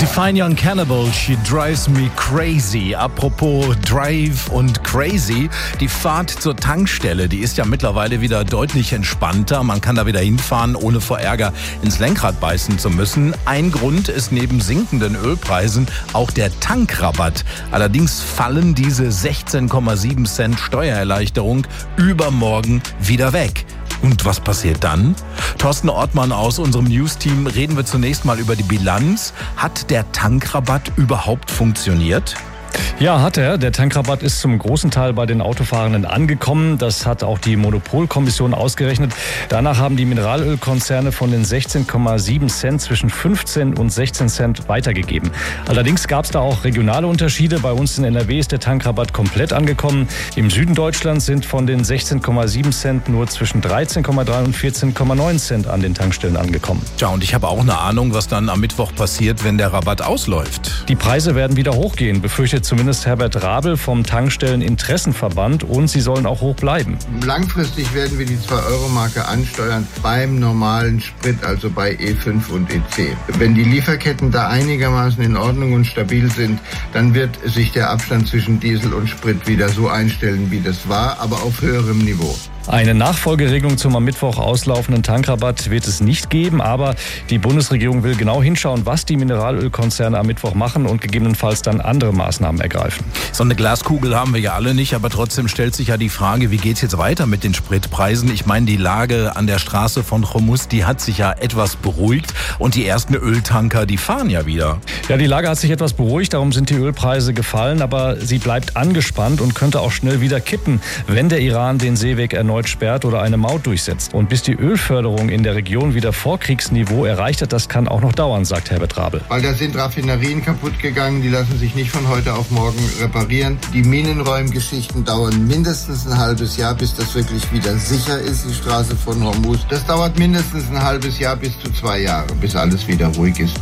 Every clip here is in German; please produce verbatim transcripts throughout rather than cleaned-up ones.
Define Young Cannibal, She Drives Me Crazy. Apropos Drive und Crazy, die Fahrt zur Tankstelle, die ist ja mittlerweile wieder deutlich entspannter. Man kann da wieder hinfahren, ohne vor Ärger ins Lenkrad beißen zu müssen. Ein Grund ist neben sinkenden Ölpreisen auch der Tankrabatt. Allerdings fallen diese sechzehn Komma sieben Cent Steuererleichterung übermorgen wieder weg. Und was passiert dann? Thorsten Ortmann aus unserem News-Team, reden wir zunächst mal über die Bilanz. Hat der Tankrabatt überhaupt funktioniert? Ja, hat er. Der Tankrabatt ist zum großen Teil bei den Autofahrenden angekommen. Das hat auch die Monopolkommission ausgerechnet. Danach haben die Mineralölkonzerne von den sechzehn Komma sieben Cent zwischen fünfzehn und sechzehn Cent weitergegeben. Allerdings gab es da auch regionale Unterschiede. Bei uns in N R W ist der Tankrabatt komplett angekommen. Im Süden Deutschlands sind von den sechzehn Komma sieben Cent nur zwischen dreizehn Komma drei und vierzehn Komma neun Cent an den Tankstellen angekommen. Tja, und ich habe auch eine Ahnung, was dann am Mittwoch passiert, wenn der Rabatt ausläuft. Die Preise werden wieder hochgehen, befürchtet zumindest Herbert Rabel vom Tankstelleninteressenverband, und sie sollen auch hoch bleiben. Langfristig werden wir die zwei Euro Marke ansteuern beim normalen Sprit, also bei E fünf und E zehn. Wenn die Lieferketten da einigermaßen in Ordnung und stabil sind, dann wird sich der Abstand zwischen Diesel und Sprit wieder so einstellen, wie das war, aber auf höherem Niveau. Eine Nachfolgeregelung zum am Mittwoch auslaufenden Tankrabatt wird es nicht geben, aber die Bundesregierung will genau hinschauen, was die Mineralölkonzerne am Mittwoch machen und gegebenenfalls dann andere Maßnahmen ergreifen. So eine Glaskugel haben wir ja alle nicht, aber trotzdem stellt sich ja die Frage, wie geht's jetzt weiter mit den Spritpreisen? Ich meine, die Lage an der Straße von Hormuz, die hat sich ja etwas beruhigt und die ersten Öltanker, die fahren ja wieder. Ja, die Lage hat sich etwas beruhigt, darum sind die Ölpreise gefallen, aber sie bleibt angespannt und könnte auch schnell wieder kippen, wenn der Iran den Seeweg erneut sperrt oder eine Maut durchsetzt. Und bis die Ölförderung in der Region wieder Vorkriegsniveau erreicht hat, das kann auch noch dauern, sagt Herbert Rabel. Weil da sind Raffinerien kaputt gegangen, die lassen sich nicht von heute auf morgen reparieren. Die Minenräumgeschichten dauern mindestens ein halbes Jahr, bis das wirklich wieder sicher ist, die Straße von Hormuz. Das dauert mindestens ein halbes Jahr bis zu zwei Jahre, bis alles wieder ruhig ist.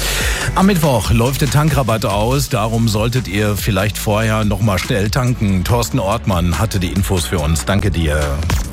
Am Mittwoch läuft der Tankrabatt aus, darum solltet ihr vielleicht vorher noch mal schnell tanken. Thorsten Ortmann hatte die Infos für uns. Danke dir.